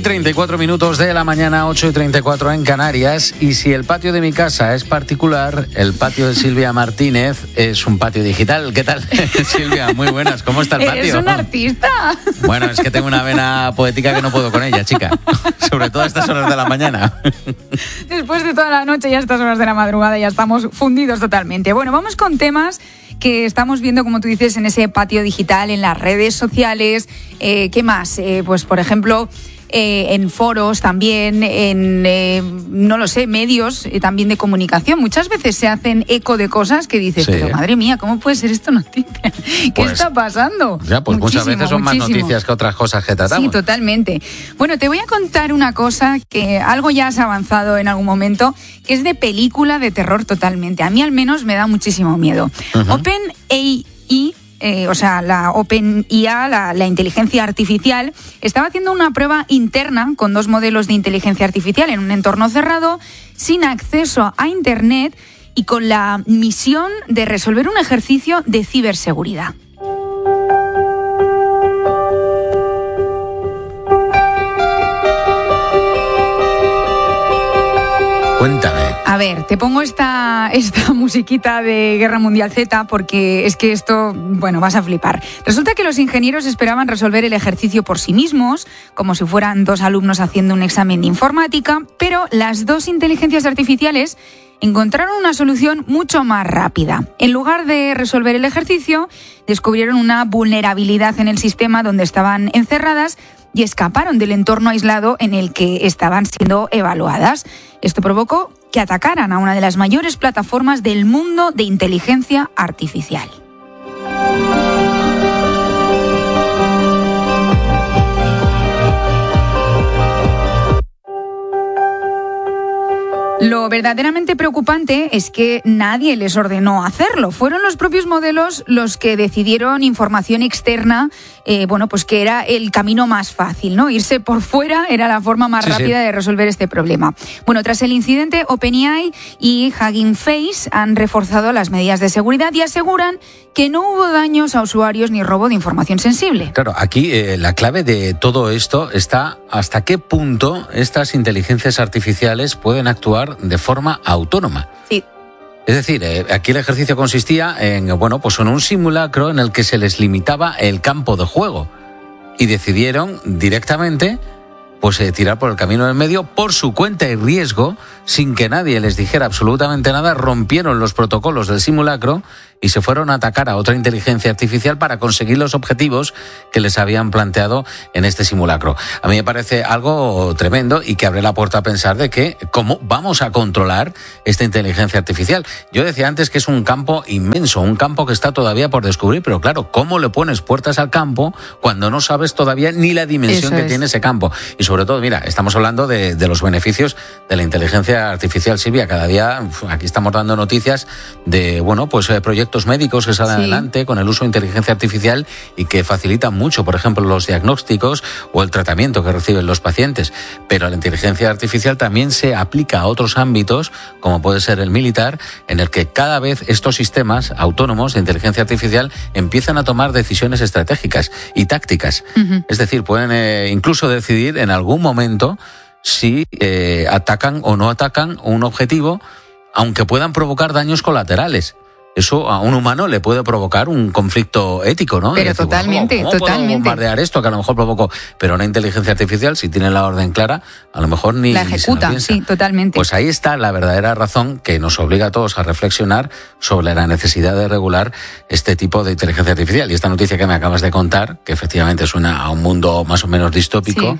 34 minutos de la mañana, 8:34 en Canarias. Y si el patio de mi casa es particular, el patio de Silvia Martínez es un patio digital. ¿Qué tal, Silvia? Muy buenas. ¿Cómo está el patio? ¿Eres un artista? Bueno, es que tengo una vena poética que no puedo con ella, chica. Sobre todo a estas horas de la mañana. Después de toda la noche y a estas horas de la madrugada ya estamos fundidos totalmente. Bueno, vamos con temas que estamos viendo, como tú dices, en ese patio digital, en las redes sociales. ¿Qué más? Pues, por ejemplo, en foros también, en, no lo sé, medios también de comunicación. Muchas veces se hacen eco de cosas que dices, pero madre mía, ¿cómo puede ser esto noticia? ¿Qué está pasando? Ya, pues muchas veces son más noticias que otras cosas que tratamos. Sí, totalmente. Bueno, te voy a contar una cosa que algo ya has avanzado en algún momento, que es de película de terror totalmente. A mí al menos me da muchísimo miedo. OpenAI, o sea, la OpenIA, la inteligencia artificial, estaba haciendo una prueba interna con 2 modelos de inteligencia artificial en un entorno cerrado, sin acceso a Internet y con la misión de resolver un ejercicio de ciberseguridad. Cuéntame. A ver, te pongo esta musiquita de Guerra Mundial Z porque es que esto, bueno, vas a flipar. Resulta que los ingenieros esperaban resolver el ejercicio por sí mismos, como si fueran 2 alumnos haciendo un examen de informática, pero las 2 inteligencias artificiales encontraron una solución mucho más rápida. En lugar de resolver el ejercicio, descubrieron una vulnerabilidad en el sistema donde estaban encerradas y escaparon del entorno aislado en el que estaban siendo evaluadas. Esto provocó que atacaran a una de las mayores plataformas del mundo de inteligencia artificial. Lo verdaderamente preocupante es que nadie les ordenó hacerlo. Fueron los propios modelos los que decidieron información externa, pues que era el camino más fácil, ¿no? Irse por fuera era la forma más rápida de resolver este problema. Bueno, tras el incidente, OpenAI y Hugging Face han reforzado las medidas de seguridad y aseguran que no hubo daños a usuarios ni robo de información sensible. Claro, aquí la clave de todo esto está hasta qué punto estas inteligencias artificiales pueden actuar de forma autónoma. Sí. Es decir, aquí el ejercicio consistía en un simulacro en el que se les limitaba el campo de juego y decidieron directamente tirar por el camino del medio por su cuenta y riesgo, sin que nadie les dijera absolutamente nada. Rompieron los protocolos del simulacro y se fueron a atacar a otra inteligencia artificial para conseguir los objetivos que les habían planteado en este simulacro. A mí me parece algo tremendo y que abre la puerta a pensar de que cómo vamos a controlar esta inteligencia artificial. Yo decía antes que es un campo inmenso, un campo que está todavía por descubrir, pero claro, ¿cómo le pones puertas al campo cuando no sabes todavía ni la dimensión que tiene ese campo? Y sobre todo, mira, estamos hablando de los beneficios de la inteligencia artificial, Silvia. Cada día aquí estamos dando noticias de proyectos médicos que salen adelante con el uso de inteligencia artificial y que facilitan mucho, por ejemplo, los diagnósticos o el tratamiento que reciben los pacientes. Pero la inteligencia artificial también se aplica a otros ámbitos, como puede ser el militar, en el que cada vez estos sistemas autónomos de inteligencia artificial empiezan a tomar decisiones estratégicas y tácticas. Es decir, pueden incluso decidir en algún momento si atacan o no atacan un objetivo, aunque puedan provocar daños colaterales. Eso a un humano le puede provocar un conflicto ético, ¿no? Pero decir, totalmente, ¿cómo totalmente. puedo bombardear esto que a lo mejor provocó? Pero una inteligencia artificial, si tiene la orden clara, a lo mejor ni la ejecuta, ni se lo piensa. sí, totalmente. Pues ahí está la verdadera razón que nos obliga a todos a reflexionar sobre la necesidad de regular este tipo de inteligencia artificial. Y esta noticia que me acabas de contar, que efectivamente suena a un mundo más o menos distópico,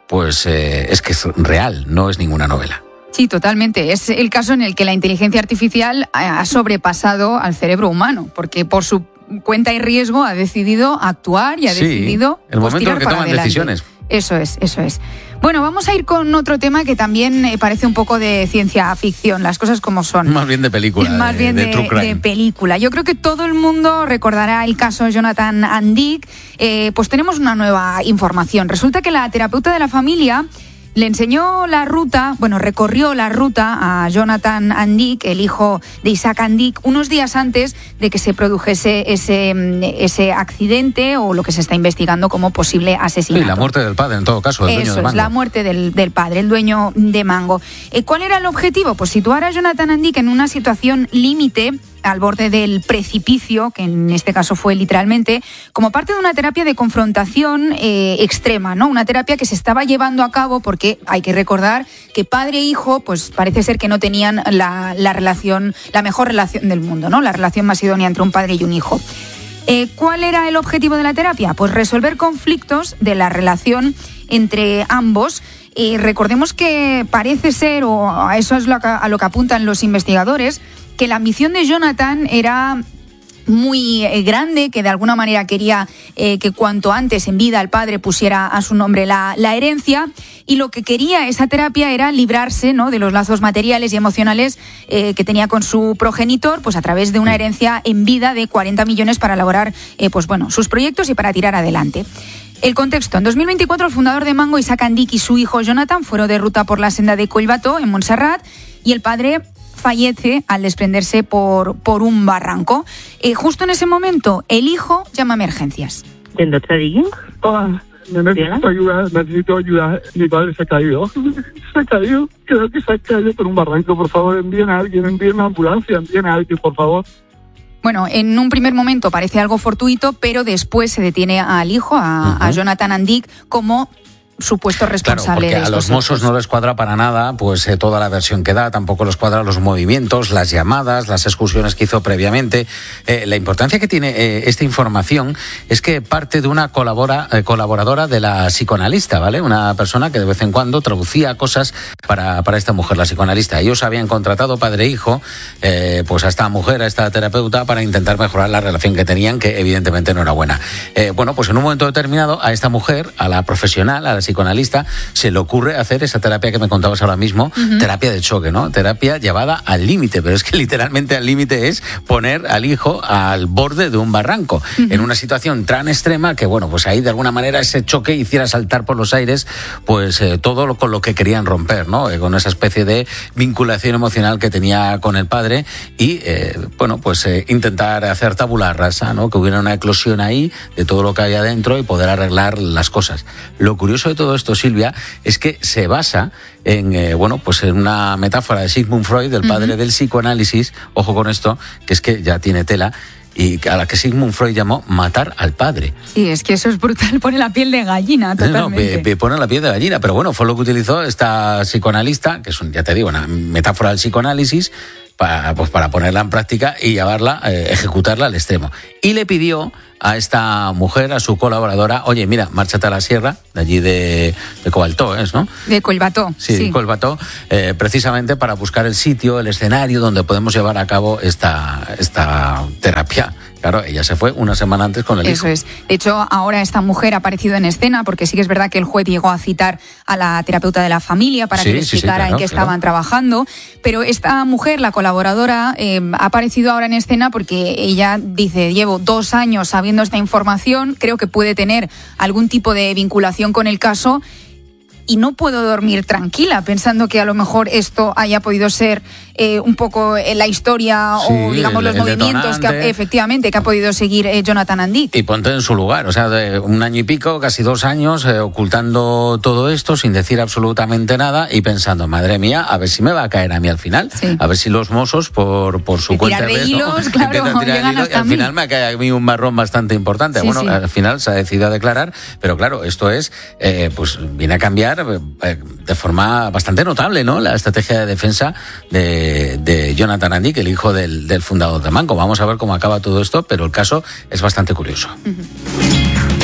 es que es real, no es ninguna novela. Sí, totalmente. Es el caso en el que la inteligencia artificial ha sobrepasado al cerebro humano, porque por su cuenta y riesgo ha decidido actuar y ha decidido el momento en el que toman decisiones. Eso es. Bueno, vamos a ir con otro tema que también parece un poco de ciencia ficción, las cosas como son. Más bien de película. Más bien de true crime. De película. Yo creo que todo el mundo recordará el caso Jonathan and Dick. Pues tenemos una nueva información. Resulta que la terapeuta de la familia Le enseñó la ruta, recorrió la ruta a Jonathan Andick, el hijo de Isaac Andick, unos días antes de que se produjese ese accidente o lo que se está investigando como posible asesinato. Sí, la muerte del padre, en todo caso, el dueño de Mango. Eso es, la muerte del padre, el dueño de Mango. ¿Cuál era el objetivo? Pues situar a Jonathan Andick en una situación límite, al borde del precipicio, que en este caso fue literalmente, como parte de una terapia de confrontación extrema, ¿no? Una terapia que se estaba llevando a cabo porque hay que recordar que padre e hijo, pues parece ser que no tenían la mejor relación del mundo, ¿no? La relación más idónea entre un padre y un hijo. ¿Cuál era el objetivo de la terapia? Pues resolver conflictos de la relación entre ambos. Recordemos que parece ser, o a eso es a lo que apuntan los investigadores, que la ambición de Jonathan era muy grande, que de alguna manera quería que cuanto antes en vida el padre pusiera a su nombre la herencia, y lo que quería esa terapia era librarse, ¿no?, de los lazos materiales y emocionales que tenía con su progenitor, pues a través de una herencia en vida de 40 millones para elaborar sus proyectos y para tirar adelante. El contexto: en 2024 el fundador de Mango, Isaac Andick, y su hijo Jonathan fueron de ruta por la senda de Collbató en Montserrat, y el padre fallece al desprenderse por un barranco. Justo en ese momento, el hijo llama a emergencias. Hola, necesito ayuda. Mi padre se ha caído. Creo que se ha caído por un barranco. Por favor, envíen a alguien, envíen una ambulancia, envíen a alguien, por favor. Bueno, en un primer momento parece algo fortuito, pero después se detiene al hijo, a Jonathan Andick, como supuesto responsable. Claro, porque a los Mossos no les cuadra para nada pues toda la versión que da, tampoco les cuadra los movimientos, las llamadas, las excursiones que hizo previamente. La importancia que tiene esta información es que parte de una colaboradora de la psicoanalista, ¿vale? Una persona que de vez en cuando traducía cosas para esta mujer, la psicoanalista. Ellos habían contratado padre e hijo pues a esta mujer, a esta terapeuta, para intentar mejorar la relación que tenían, que evidentemente no era buena. Pues en un momento determinado a esta mujer, a la profesional, a la psicoanalista, se le ocurre hacer esa terapia que me contabas ahora mismo, terapia de choque, ¿no? Terapia llevada al límite, pero es que literalmente al límite es poner al hijo al borde de un barranco, en una situación tan extrema que, pues ahí de alguna manera ese choque hiciera saltar por los aires pues todo con lo que querían romper, ¿no? Con esa especie de vinculación emocional que tenía con el padre y, intentar hacer tabula rasa, ¿no? Que hubiera una eclosión ahí de todo lo que había dentro y poder arreglar las cosas. Lo curioso de todo esto, Silvia, es que se basa en una metáfora de Sigmund Freud, del padre del psicoanálisis, ojo con esto, que es que ya tiene tela, y a la que Sigmund Freud llamó matar al padre. Sí, es que eso es brutal, pone la piel de gallina totalmente. No, pone la piel de gallina, pero fue lo que utilizó esta psicoanalista, que es, una metáfora del psicoanálisis, para ponerla en práctica y llevarla, ejecutarla al extremo. Y le pidió a esta mujer, a su colaboradora, oye, mira, márchate a la sierra, de allí de Collbató, ¿no? De Collbató. Sí, Collbató, precisamente para buscar el sitio, el escenario donde podemos llevar a cabo esta terapia. Claro, ella se fue una semana antes con el hijo. Eso es. De hecho, ahora esta mujer ha aparecido en escena, porque sí que es verdad que el juez llegó a citar a la terapeuta de la familia para que le explicara en qué estaban trabajando, pero esta mujer, la colaboradora, ha aparecido ahora en escena porque ella dice: llevo 2 años sabiendo esta información, creo que puede tener algún tipo de vinculación con el caso, y no puedo dormir tranquila pensando que a lo mejor esto haya podido ser un poco la historia o digamos los movimientos que ha podido seguir Jonathan Andick. Y ponte en su lugar, de 1 año y pico, casi 2 años, ocultando todo esto sin decir absolutamente nada y pensando, madre mía, a ver si me va a caer a mí al final, a ver si los Mossos por su cuenta de hilos, claro, llegan hasta al final me cae a mí un marrón bastante importante. Al final se ha decidido a declarar, pero claro, esto es viene a cambiar de forma bastante notable, ¿no?, la estrategia de defensa de Jonathan Andick, el hijo del fundador de Mango. Vamos a ver cómo acaba todo esto, pero el caso es bastante curioso.